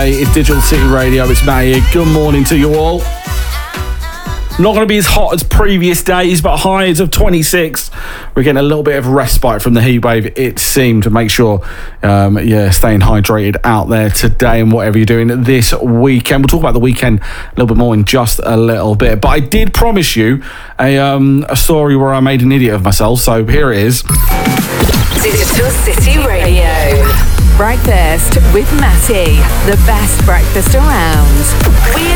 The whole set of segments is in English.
Friday. It's Digital City Radio. It's Matt here. Good morning to you all. Not going to be as hot as previous days, but highs of 26. We're getting a little bit of respite from the heat wave, it seemed, to make sure, staying hydrated out there today and whatever you're doing this weekend. We'll talk about the weekend a little bit more in just a little bit. But I did promise you a story where I made an idiot of myself, so here it is. Digital City Radio. Breakfast with Matty. The best breakfast around. We're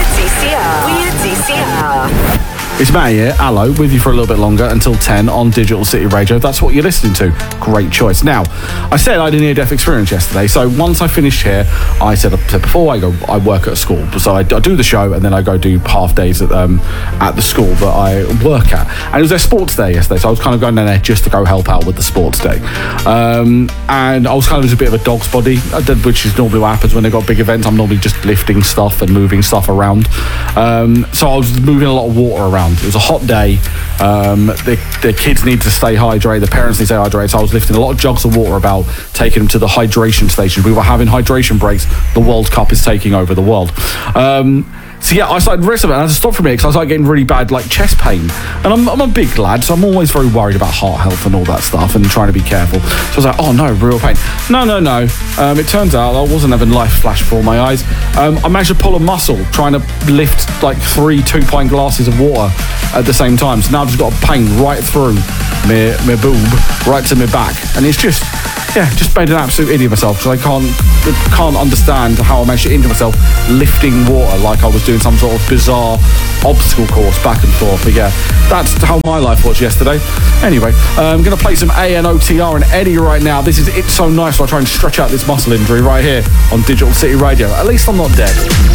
DCR. It's Matt here, hello, with you for a little bit longer until 10 on Digital City Radio. That's what you're listening to. Great choice. Now, I said I had a near-death experience yesterday, so once I finished here, I said before I work at a school. So I do the show and then I go do half days at the school that I work at. And it was their sports day yesterday, so I was kind of going down there just to go help out with the sports day. And I was kind of just a bit of a dog's body, which is normally what happens when they've got big events. I'm normally just lifting stuff and moving stuff around. So I was moving a lot of water around. It was a hot day. The kids need to stay hydrated. The parents need to stay hydrated. So I was lifting a lot of jugs of water about, taking them to the hydration station. We were having hydration breaks. The World Cup is taking over the world. So yeah, I started the rest of it, and I had to stop for a minute because I started getting really bad chest pain. And I'm a big lad, so I'm always very worried about heart health and all that stuff and trying to be careful. So I was like, oh no, real pain. No. It turns out I wasn't having life flash before my eyes. I managed to pull a muscle trying to lift 3 2-pint glasses of water at the same time. So now I've just got a pain right through my boob, right to my back. And it's just made an absolute idiot of myself because I can't understand how I managed to injure myself lifting water like I was doing some sort of bizarre obstacle course back and forth. But yeah, that's how my life was yesterday. Anyway, I'm going to play some ANOTR and Eddie right now. This is It's So Nice while I try and stretch out this muscle injury right here on Digital City Radio. At least I'm not dead.